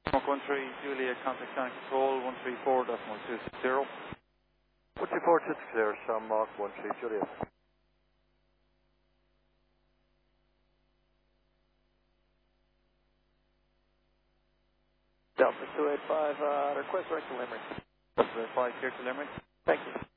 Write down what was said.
Mark 13 Juliet, contact line control 134.160. 134.6 Sam Mark 13 Juliet. Delta 285, request direct to Limerick. Delta 5 clear to Limerick. Thank you.